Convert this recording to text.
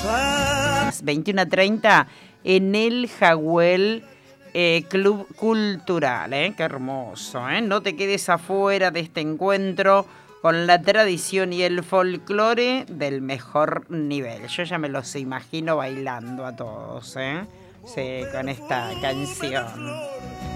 21:30 en el Jagüel Club Cultural. Qué hermoso. No te quedes afuera de este encuentro con la tradición y el folclore del mejor nivel. Yo ya me los imagino bailando a todos. Sí, con esta canción.